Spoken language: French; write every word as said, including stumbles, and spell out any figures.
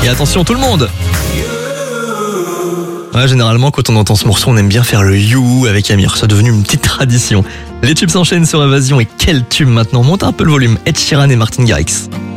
Et attention tout le monde. Ouais, généralement, quand on entend ce morceau, on aime bien faire le you avec Amir. C'est devenu une petite tradition. Les tubes s'enchaînent sur Évasion et quel tube maintenant. Monte un peu le volume. Ed Sheeran et Martin Garrix.